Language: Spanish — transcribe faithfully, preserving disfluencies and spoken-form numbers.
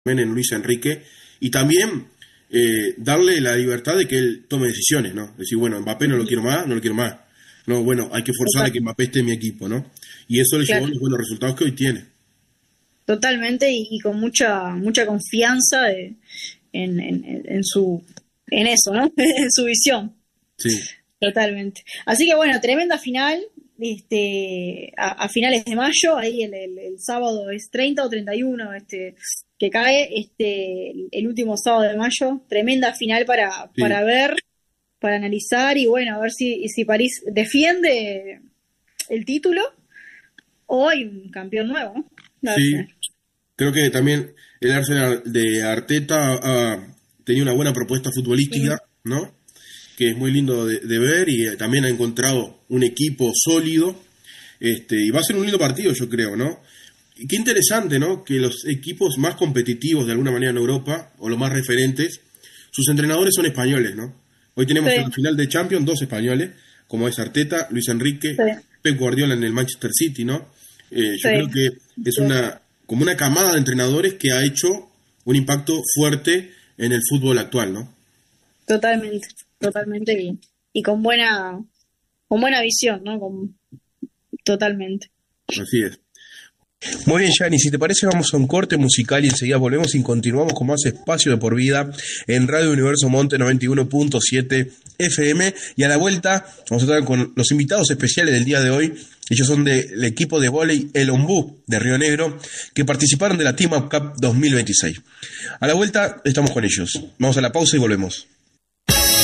en Luis Enrique, y también eh, darle la libertad de que él tome decisiones, ¿no? Decir, bueno, Mbappé no lo quiero más, no lo quiero más. No, bueno, hay que forzar a Total, que Mbappé esté en mi equipo, ¿no? Y eso le llevó a claro, los buenos resultados que hoy tiene. totalmente y, y con mucha mucha confianza de- en, en, en su en eso, ¿no? En su visión. Sí, Totalmente. Así que bueno, tremenda final, este, a, a finales de mayo, ahí el, el- el sábado es treinta o treinta y uno, este, que cae, este, el, el último sábado de mayo, tremenda final para, sí, para ver, para analizar y bueno, a ver si, si París defiende el título o hay un campeón nuevo, ¿no? La sí. Arsenal. Creo que también el Arsenal de Arteta ha tenido una buena propuesta Mm, futbolística, ¿no? Que es muy lindo de, de ver y eh, también ha encontrado un equipo sólido. Este, y va a ser un lindo partido, yo creo, ¿no? Y qué interesante, ¿no? Que los equipos más competitivos de alguna manera en Europa, o los más referentes, sus entrenadores son españoles, ¿no? Hoy tenemos en la sí, final de Champions dos españoles, como es Arteta, Luis Enrique, sí, Pep Guardiola en el Manchester City, ¿no? Eh, yo creo sí, que es sí, una como una camada de entrenadores que ha hecho un impacto fuerte en el fútbol actual, ¿no? totalmente, totalmente y, y con buena, con buena visión, ¿no? Con, totalmente. Así es. Muy bien, Gianni, si te parece vamos a un corte musical y enseguida volvemos y continuamos con más Espacio de por vida en Radio Universo Monte noventa y uno punto siete F M y a la vuelta vamos a estar con los invitados especiales del día de hoy. Ellos son del equipo de vóley El Ombú de Río Negro que participaron de la Team Up Cup dos mil veintiséis. A la vuelta estamos con ellos. Vamos a la pausa y volvemos.